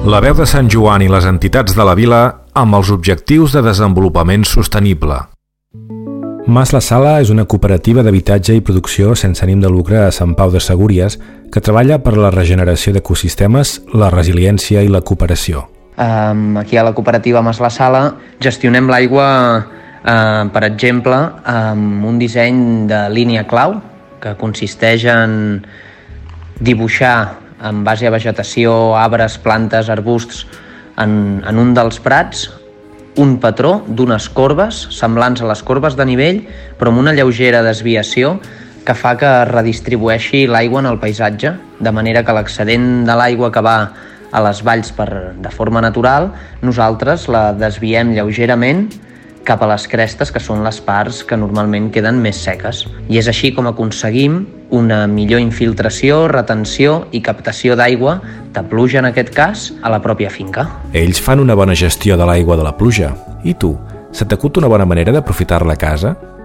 La veu de Sant Joan i les entitats de la vila amb els objectius de desenvolupament sostenible. Mas la Sala és una cooperativa d'habitatge i producció sense ànim de lucre a Sant Pau de Segúries que treballa per la regeneració d'ecosistemes, la resiliència i la cooperació. Aquí a la cooperativa Mas la Sala gestionem l'aigua, per exemple, amb un disseny de línia clau que consisteix en dibuixar en base a vegetació, arbres, plantes, arbusts, en un dels prats, un patró d'unes corbes semblants a les corbes de nivell, però amb una lleugera desviació que fa que es redistribueixi l'aigua en el paisatge, de manera que l'excedent de l'aigua que va a les valls de forma natural, nosaltres la desviem lleugerament cap a les crestes, que són les parts que normalment queden més seques. I és així com aconseguim una millor infiltració, retenció i captació d'aigua, de pluja en aquest cas, a la pròpia finca. Ells fan una bona gestió de l'aigua de la pluja. I tu, se t'acut una bona manera d'aprofitar-la a casa?